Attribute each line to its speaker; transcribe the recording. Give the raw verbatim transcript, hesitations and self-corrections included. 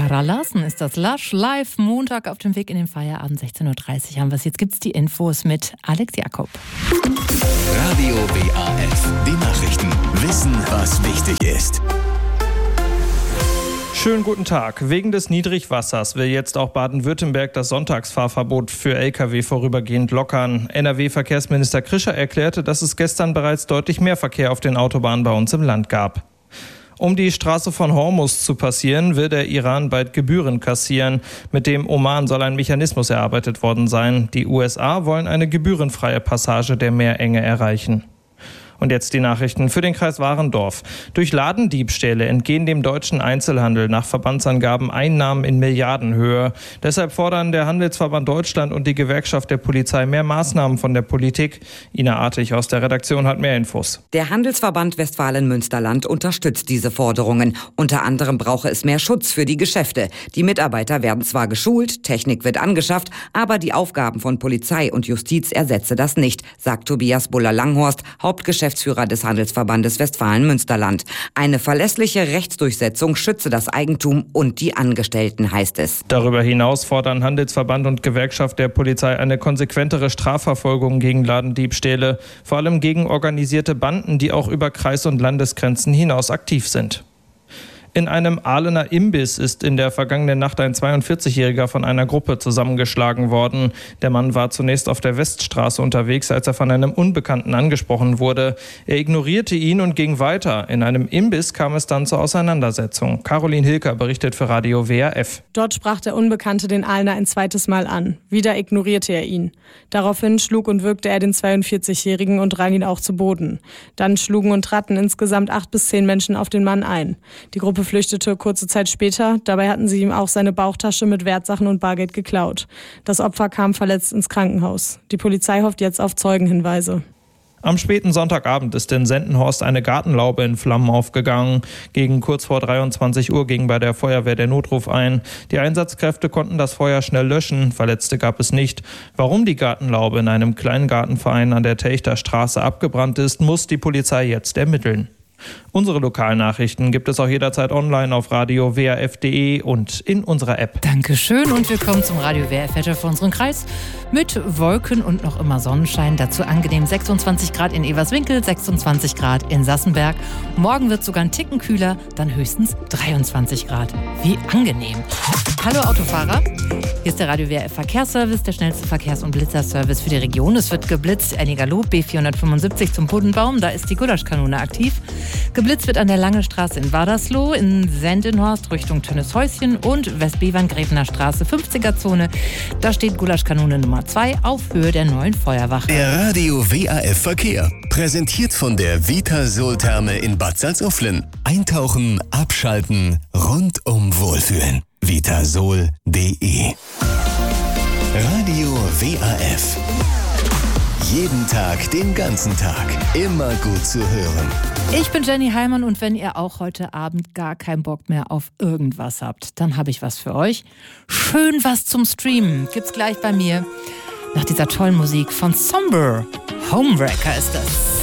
Speaker 1: Zara Larsson ist das. Lush live, Montag auf dem Weg in den Feierabend, sechzehn Uhr dreißig haben wir es. Jetzt gibt's die Infos mit Alex Jakob.
Speaker 2: Radio W A F, die Nachrichten. Wissen, was wichtig ist.
Speaker 3: Schönen guten Tag. Wegen des Niedrigwassers will jetzt auch Baden-Württemberg das Sonntagsfahrverbot für L K W vorübergehend lockern. N R W-Verkehrsminister Krischer erklärte, dass es gestern bereits deutlich mehr Verkehr auf den Autobahnen bei uns im Land gab. Um die Straße von Hormuz zu passieren, will der Iran bald Gebühren kassieren. Mit dem Oman soll ein Mechanismus erarbeitet worden sein. Die U S A wollen eine gebührenfreie Passage der Meerenge erreichen. Und jetzt die Nachrichten für den Kreis Warendorf. Durch Ladendiebstähle entgehen dem deutschen Einzelhandel nach Verbandsangaben Einnahmen in Milliardenhöhe. Deshalb fordern der Handelsverband Deutschland und die Gewerkschaft der Polizei mehr Maßnahmen von der Politik. Ina Artig aus der Redaktion hat mehr Infos.
Speaker 4: Der Handelsverband Westfalen-Münsterland unterstützt diese Forderungen. Unter anderem brauche es mehr Schutz für die Geschäfte. Die Mitarbeiter werden zwar geschult, Technik wird angeschafft, aber die Aufgaben von Polizei und Justiz ersetze das nicht, sagt Tobias Buller-Langhorst, Hauptgeschäftsführer des Handelsverbandes Westfalen-Münsterland. Eine verlässliche Rechtsdurchsetzung schütze das Eigentum und die Angestellten, heißt es.
Speaker 3: Darüber hinaus fordern Handelsverband und Gewerkschaft der Polizei eine konsequentere Strafverfolgung gegen Ladendiebstähle, vor allem gegen organisierte Banden, die auch über Kreis- und Landesgrenzen hinaus aktiv sind. In einem Ahlener Imbiss ist in der vergangenen Nacht ein zweiundvierzigjähriger von einer Gruppe zusammengeschlagen worden. Der Mann war zunächst auf der Weststraße unterwegs, als er von einem Unbekannten angesprochen wurde. Er ignorierte ihn und ging weiter. In einem Imbiss kam es dann zur Auseinandersetzung. Caroline Hilker berichtet für Radio W A F.
Speaker 5: Dort sprach der Unbekannte den Ahlener ein zweites Mal an. Wieder ignorierte er ihn. Daraufhin schlug und würgte er den zweiundvierzigjährigen und rang ihn auch zu Boden. Dann schlugen und traten insgesamt acht bis zehn Menschen auf den Mann ein. Die Gruppe flüchtete kurze Zeit später. Dabei hatten sie ihm auch seine Bauchtasche mit Wertsachen und Bargeld geklaut. Das Opfer kam verletzt ins Krankenhaus. Die Polizei hofft jetzt auf Zeugenhinweise.
Speaker 3: Am späten Sonntagabend ist in Sendenhorst eine Gartenlaube in Flammen aufgegangen. Gegen kurz vor dreiundzwanzig Uhr ging bei der Feuerwehr der Notruf ein. Die Einsatzkräfte konnten das Feuer schnell löschen, Verletzte gab es nicht. Warum die Gartenlaube in einem Kleingartenverein an der Telchter Straße abgebrannt ist, muss die Polizei jetzt ermitteln. Unsere Lokalnachrichten gibt es auch jederzeit online auf radio w a f punkt d e und in unserer App.
Speaker 1: Dankeschön und willkommen zum Radio W A F-Wetter für unseren Kreis. Mit Wolken und noch immer Sonnenschein. Dazu angenehm sechsundzwanzig Grad in Everswinkel, sechsundzwanzig Grad in Sassenberg. Morgen wird sogar ein Ticken kühler, dann höchstens dreiundzwanzig Grad. Wie angenehm. Hallo Autofahrer, hier ist der Radio W A F-Verkehrsservice, der schnellste Verkehrs- und Blitzerservice für die Region. Es wird geblitzt, Ennigerloh, B vierhundertfünfundsiebzig zum Buddenbaum, da ist die Gulaschkanone aktiv. Geblitzt wird an der Lange Straße in Wadersloh, in Sendenhorst Richtung Tönnieshäuschen und Westbevern-Gräfener Straße fünfziger Zone. Da steht Gulaschkanone Nummer zwei auf Höhe der neuen Feuerwache.
Speaker 2: Der Radio W A F Verkehr, präsentiert von der Vitasol-Therme in Bad Salzuflen. Eintauchen, abschalten, rundum wohlfühlen. vitasol punkt d e. Radio W A F. Jeden Tag, den ganzen Tag. Immer gut zu hören.
Speaker 1: Ich bin Jenny Heimann und wenn ihr auch heute Abend gar keinen Bock mehr auf irgendwas habt, dann habe ich was für euch. Schön was zum Streamen. Gibt's gleich bei mir. Nach dieser tollen Musik von Somber. Homewrecker ist das.